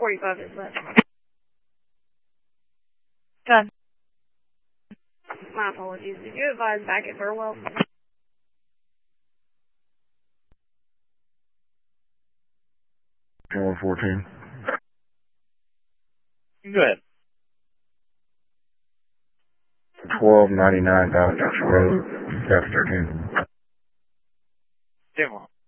45 is left. Done. My apologies. Did you advise back at Burwell? 114. Go ahead. 1299 Valley Junction Road, South 13. 10-1.